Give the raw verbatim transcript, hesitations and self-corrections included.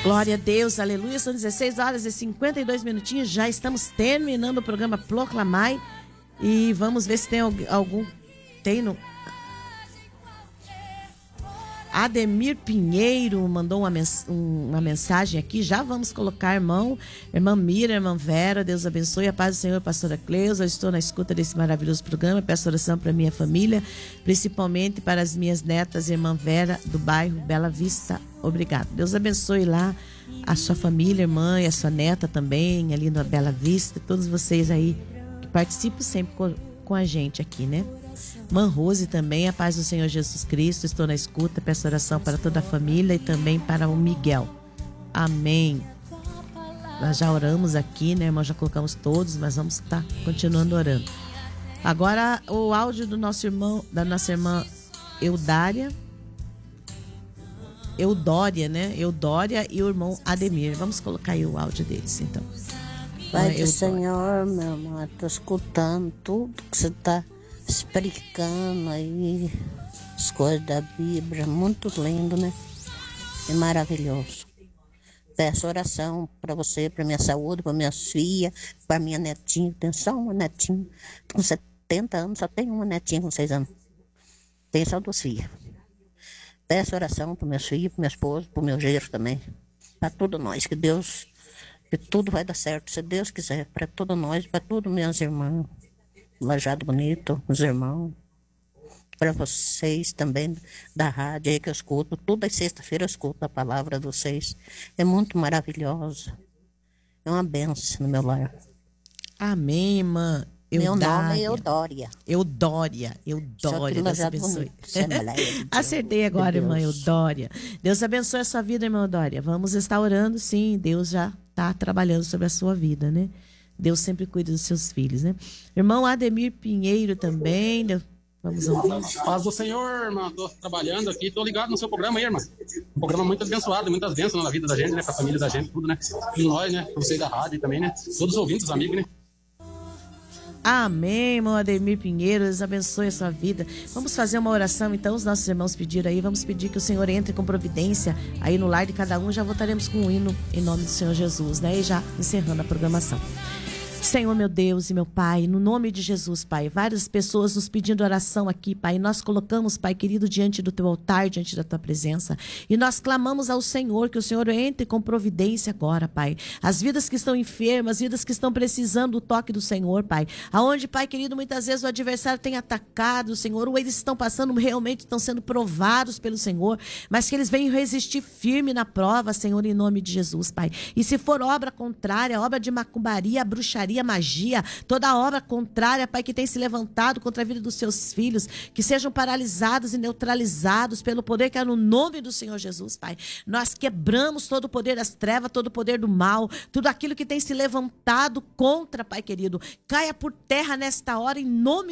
Glória a Deus, aleluia. São dezesseis horas e cinquenta e dois minutinhos. Já estamos terminando o programa Proclamai. E vamos ver se tem algum. Tem no. Ademir Pinheiro mandou uma, mens... uma mensagem aqui. Já vamos colocar, irmão. Irmã Mira, irmã Vera, Deus abençoe. A paz do Senhor, pastora Cleusa. Eu estou na escuta desse maravilhoso programa. Peço oração para minha família, principalmente para as minhas netas, irmã Vera, do bairro Bela Vista. Obrigado. Deus abençoe lá a sua família, irmã, e a sua neta também, ali na Bela Vista. Todos vocês aí que participam sempre com, com a gente aqui, né? Mãe Rose também, a paz do Senhor Jesus Cristo. Estou na escuta, peço oração para toda a família e também para o Miguel. Amém. Nós já oramos aqui, né, irmão? Já colocamos todos, mas vamos estar continuando orando. Agora o áudio do nosso irmão, da nossa irmã Eudária. Eudória, né? Eudória e o irmão Ademir. Vamos colocar aí o áudio deles, então. Pai do Senhor, meu irmão, estou escutando tudo que você está explicando aí, as coisas da Bíblia, muito lindo, né? É maravilhoso. Peço oração para você, para minha saúde, para minhas filhas, para minha netinha. Tenho só uma netinha, com setenta anos, só tenho uma netinha com seis anos. Tenho só duas filhas. Peço oração para meus filhos, para minha esposa, para o meu genro também, para todos nós, que Deus, que tudo vai dar certo, se Deus quiser, para todos nós, para todos meus irmãos. Lajado Bonito, os irmãos, para vocês também da rádio aí que eu escuto, toda sexta-feira eu escuto a palavra de vocês, é muito maravilhosa, é uma bênção no meu lar. Amém, irmã. Meu nome é Eudória. Eudória, Eudória, Deus abençoe. Acertei agora, irmã Eudória. Deus abençoe a sua vida, irmã Eudória. Vamos estar orando, sim, Deus já está trabalhando sobre a sua vida, né? Deus sempre cuida dos seus filhos, né? Irmão Ademir Pinheiro também. Vamos ouvir. Paz do Senhor, irmã. Estou trabalhando aqui, estou ligado no seu programa aí, irmã. Um programa muito abençoado, muitas bênçãos na vida da gente, né? Para a família da gente, tudo, né? E nós, né? Para vocês da rádio também, né? Todos os ouvintes, os amigos, né? Amém, irmão Ademir Pinheiro, Deus abençoe a sua vida. Vamos fazer uma oração, então, os nossos irmãos pediram aí. Vamos pedir que o Senhor entre com providência aí no lar de cada um. Já votaremos com um hino em nome do Senhor Jesus, né? E já encerrando a programação. Senhor, meu Deus e meu Pai, no nome de Jesus, Pai, várias pessoas nos pedindo oração aqui, Pai, nós colocamos, Pai querido, diante do Teu altar, diante da Tua presença, e nós clamamos ao Senhor, que o Senhor entre com providência agora, Pai, as vidas que estão enfermas, as vidas que estão precisando do toque do Senhor, Pai, aonde, Pai querido, muitas vezes o adversário tem atacado, Senhor, ou eles estão passando, realmente estão sendo provados pelo Senhor, mas que eles venham resistir firme na prova, Senhor, em nome de Jesus, Pai, e se for obra contrária, obra de macumbaria, bruxaria, magia, toda obra contrária, Pai, que tem se levantado contra a vida dos seus filhos, que sejam paralisados e neutralizados pelo poder que é no nome do Senhor Jesus, Pai. Nós quebramos todo o poder das trevas, todo o poder do mal, tudo aquilo que tem se levantado contra, Pai querido, caia por terra nesta hora em nome